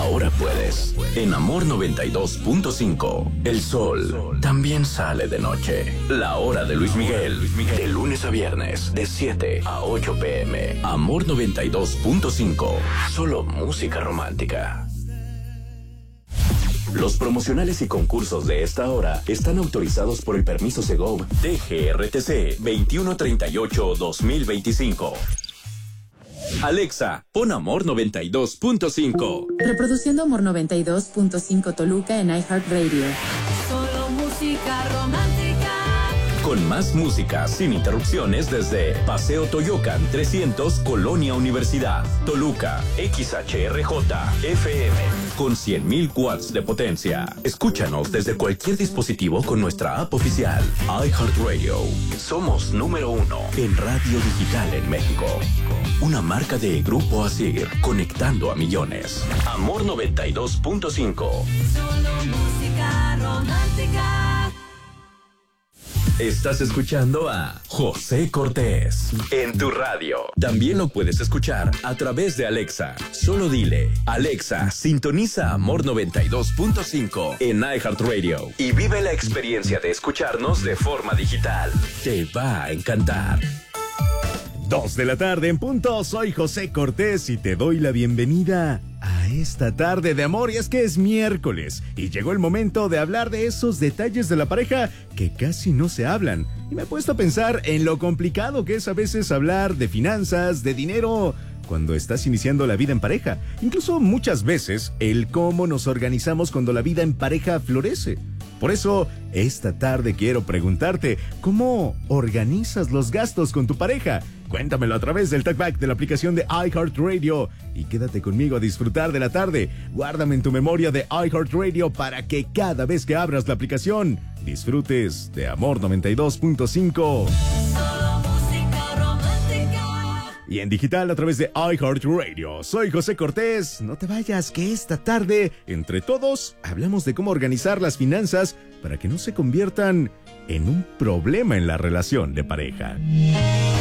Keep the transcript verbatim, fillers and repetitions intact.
ahora puedes. En Amor noventa y dos punto cinco, el sol también sale de noche. La hora de Luis Miguel, de lunes a viernes, de siete a ocho pm. Amor noventa y dos punto cinco, solo música romántica. Los promocionales y concursos de esta hora están autorizados por el permiso Segov T G R T C veintiuno treinta y ocho dos mil veinticinco. Alexa, pon Amor noventa y dos punto cinco. Reproduciendo Amor noventa y dos punto cinco Toluca en iHeartRadio. Solo música romántica. Con más música sin interrupciones desde Paseo Toyocan trescientos, Colonia Universidad, Toluca, X H R J F M, con cien mil watts de potencia. Escúchanos desde cualquier dispositivo con nuestra app oficial, iHeartRadio. Somos número uno en radio digital en México. Una marca de Grupo Asir, conectando a millones. Amor noventa y dos punto cinco. Solo música romántica. Estás escuchando a José Cortés en tu radio. También lo puedes escuchar a través de Alexa. Solo dile, Alexa, sintoniza Amor noventa y dos punto cinco en iHeartRadio y vive la experiencia de escucharnos de forma digital. Te va a encantar. Dos de la tarde en punto, soy José Cortés y te doy la bienvenida a esta tarde de amor. Y es que es miércoles y llegó el momento de hablar de esos detalles de la pareja que casi no se hablan. Y me he puesto a pensar en lo complicado que es a veces hablar de finanzas, de dinero, cuando estás iniciando la vida en pareja. Incluso muchas veces el cómo nos organizamos cuando la vida en pareja florece. Por eso, esta tarde quiero preguntarte, ¿cómo organizas los gastos con tu pareja? Cuéntamelo a través del talkback de la aplicación de iHeartRadio y quédate conmigo a disfrutar de la tarde. Guárdame en tu memoria de iHeartRadio para que cada vez que abras la aplicación disfrutes de Amor noventa y dos punto cinco. Y en digital a través de iHeartRadio. Soy José Cortés. No te vayas, que esta tarde, entre todos, hablamos de cómo organizar las finanzas para que no se conviertan en un problema en la relación de pareja.